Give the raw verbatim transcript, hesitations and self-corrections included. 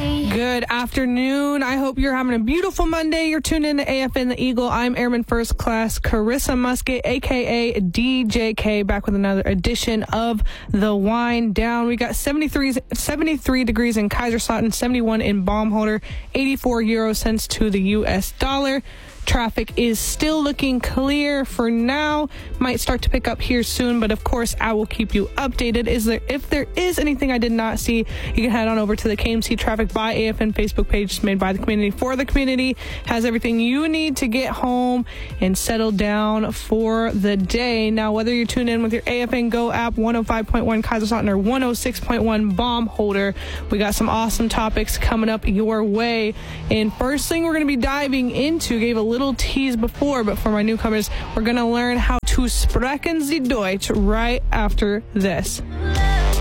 Good afternoon. I hope you're having a beautiful Monday. You're tuned in to A F N The Eagle. I'm Airman First Class Carissa Musket, a k a. D J K, back with another edition of The Wind Down. We got seventy-three, seventy-three degrees in Kaiserslautern, seventy-one in Baumholder, eighty-four euro cents to the U S dollar. Traffic is still looking clear for now. Might start to pick up here soon, but of course I will keep you updated. Is there if there is anything I did not see, you can head on over to the K M C Traffic by A F N Facebook page. It's made by the community for the community. Has everything you need to get home and settle down for the day. Now, whether you're tuned in with your A F N Go app, one oh five point one Kaiserslautern or one oh six point one Baumholder, we got some awesome topics coming up your way. And first thing we're going to be diving into, gave a little tease before, but for my newcomers, we're going to learn how to sprechen Sie Deutsch right after this.